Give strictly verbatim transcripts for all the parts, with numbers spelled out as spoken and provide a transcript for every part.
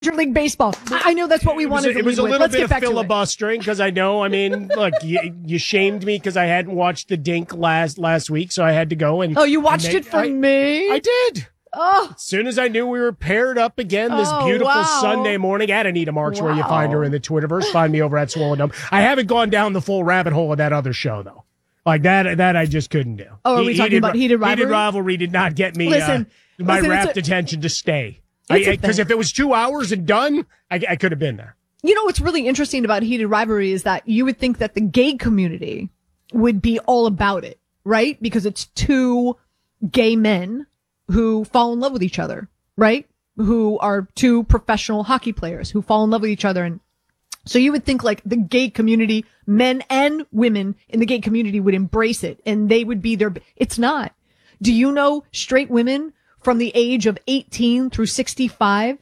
Major League Baseball. I know that's what we wanted it was a, to it lead was a with. little Let's bit of filibustering because I know, I mean, look, you, you shamed me because I hadn't watched the Dink last last week, so I had to go and. Oh, you watched and it for I, me? I did. Oh. As soon as I knew we were paired up again this Oh, beautiful wow. Sunday morning at Anita Marks, Wow. where you find her in the Twitterverse. Find me over at Swollen Dome. I haven't gone down the full rabbit hole of that other show, though. Like that, that I just couldn't do. Oh, are we talking about Heated Rivalry? Heated Rivalry did not get me Listen, uh, my listen, rapt a, attention to stay. Because if it was two hours and done, I, I could have been there. You know what's really interesting about Heated Rivalry is that you would think that the gay community would be all about it, right? Because it's two gay men who fall in love with each other, right? Who are two professional hockey players who fall in love with each other. And so you would think like the gay community, men and women in the gay community would embrace it and they would be their, it's not. Do you know straight women from the age of eighteen through sixty-five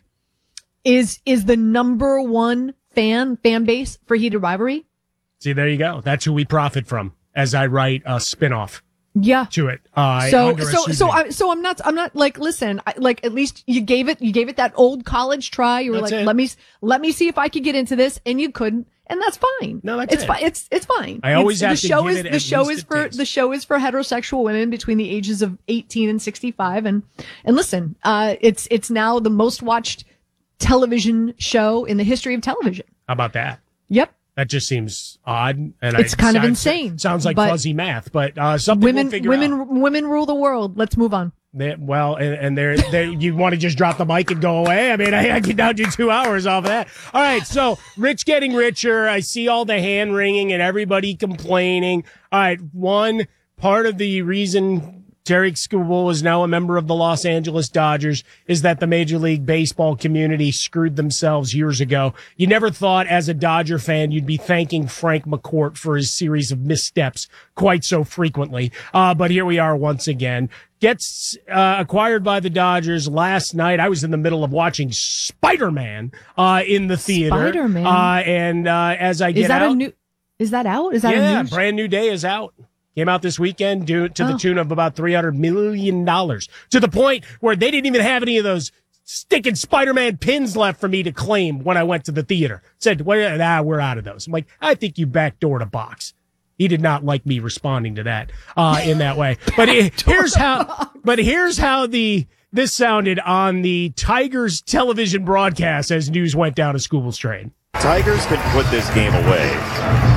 is, is the number one fan, fan base for Heated Rivalry? See, there you go. That's who we profit from as I write a spinoff. Yeah. To it. Uh, so, so, so, I, so I'm not, I'm not like, listen, I, like, at least you gave it, you gave it that old college try. You were That's like, it. let me, let me see if I could get into this. And you couldn't. And that's fine. No, that's it's it. fine. It's, it's fine. I always it's, have the to show give is, it the at show least is it for, takes. the show is for heterosexual women between the ages of eighteen and sixty-five. And, and listen, uh, it's, it's now the most watched television show in the history of television. How about that? Yep. That just seems odd, and it's I, kind of sounds, insane. Sounds like but fuzzy math, but uh, something women, we'll figure women, out. women rule the world. Let's move on. They, well, and, and they're, they you want to just drop the mic and go away? I mean, I, I can now do two hours off of that. All right, so Rich getting richer. I see all the hand wringing and everybody complaining. All right, one part of the reason Derek Skubal is now a member of the Los Angeles Dodgers is that the Major League Baseball community screwed themselves years ago. You never thought as a Dodger fan you'd be thanking Frank McCourt for his series of missteps quite so frequently. Uh, but here we are once again. Gets uh, acquired by the Dodgers last night. I was in the middle of watching Spider-Man uh, in the theater. Spider-Man. Uh, and uh, as I get Is that out, a new, is that out? Is that yeah, a new? brand new day is out. Came out this weekend due to the Oh. tune of about three hundred million dollars, to the point where they didn't even have any of those sticking Spider-Man pins left for me to claim when I went to the theater. Said, well, nah, we're out of those. I'm like, I think you backdoored a box. He did not like me responding to that uh, in that way. But it, here's how. But here's how the this sounded on the Tigers television broadcast as news went down to Scubal's train. Tigers can put this game away.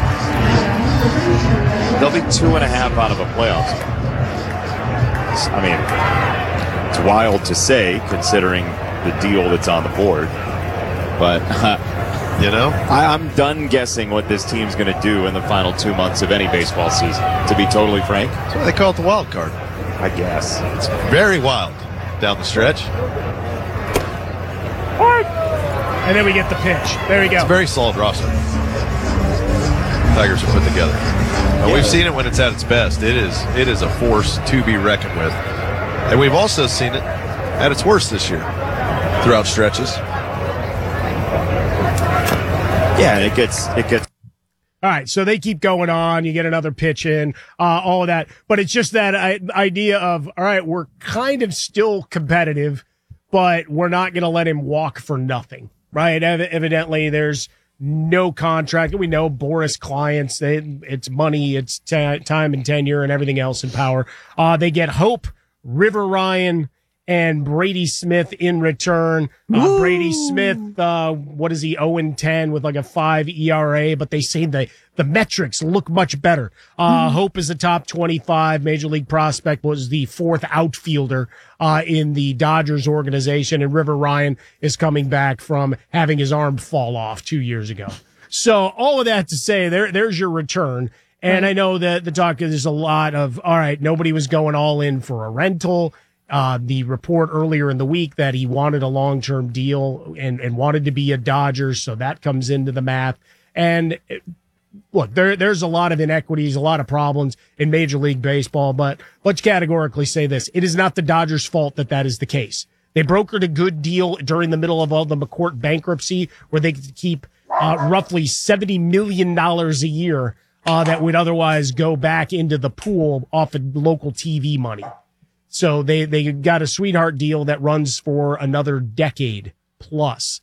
They'll be two and a half out of a playoff spot. I mean, it's wild to say considering the deal that's on the board, but uh, you know, I, I'm done guessing what this team's going to do in the final two months of any baseball season. To be totally frank, that's why they call it the wild card. I guess it's very wild down the stretch. And then we get the pitch. There we go. It's a very solid roster. Tigers are put together. And Yeah. we've seen it when it's at its best. It is it is a force to be reckoned with. And we've also seen it at its worst this year throughout stretches. Yeah, it gets it gets. All right, so they keep going on. You get another pitch in, uh, all of that. But it's just that I, idea of, all right, we're kind of still competitive, but we're not going to let him walk for nothing, right? Ev- evidently, there's no contract. We know Boris clients, they, it's money, it's t- time and tenure and everything else and power. Uh, they get Hope, River Ryan, and Brady Smith in return. Uh, Brady Smith, uh, what is he, oh and ten with like a five E R A, but they say the, the metrics look much better. Uh, Hmm. Hope is a top twenty-five Major League prospect, was the fourth outfielder, uh, in the Dodgers organization, and River Ryan is coming back from having his arm fall off two years ago. So all of that to say, there, there's your return. And I know that the talk is a lot of, all right, nobody was going all in for a rental. Uh, the report earlier in the week that he wanted a long-term deal and, and wanted to be a Dodger, so that comes into the math. And it, look, there there's a lot of inequities, a lot of problems in Major League Baseball, but let's categorically say this. It is not the Dodgers' fault that that is the case. They brokered a good deal during the middle of all the McCourt bankruptcy where they could keep uh, roughly seventy million dollars a year uh, that would otherwise go back into the pool off of local T V money. So they, they got a sweetheart deal that runs for another decade plus.